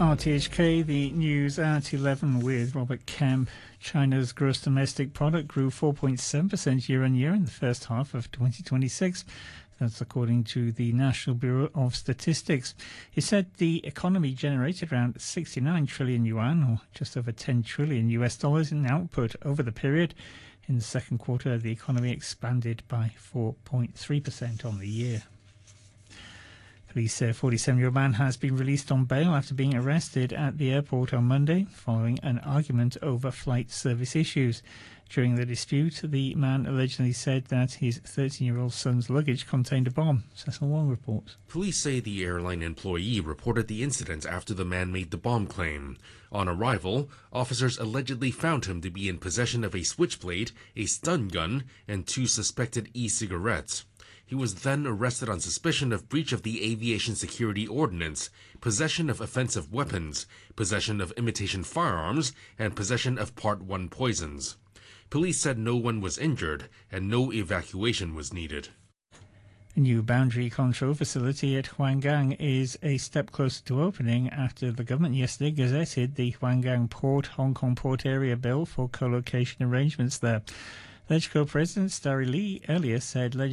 RTHK, the news at 11 with Robert Kemp. China's gross domestic product grew 4.7% year-on-year in the first half of 2026. That's according to the National Bureau of Statistics. It said the economy generated around 69 trillion yuan, or just over 10 trillion US dollars in output over the period. In the second quarter, the economy expanded by 4.3% on the year. Police say a 47-year-old man has been released on bail after being arrested at the airport on Monday following an argument over flight service issues. During the dispute, the man allegedly said that his 13-year-old son's luggage contained a bomb. Cecil Wong reports. Police say the airline employee reported the incident after the man made the bomb claim. On arrival, officers allegedly found him to be in possession of a switchblade, a stun gun, and 2 suspected e-cigarettes. He was then arrested on suspicion of breach of the Aviation Security Ordinance, possession of offensive weapons, possession of imitation firearms, and possession of Part 1 poisons. Police said no one was injured and no evacuation was needed. A new boundary control facility at Huanggang is a step closer to opening after the government yesterday gazetted the Huanggang Port Hong Kong Port Area Bill for co-location arrangements there. LegCo President Starry Lee earlier said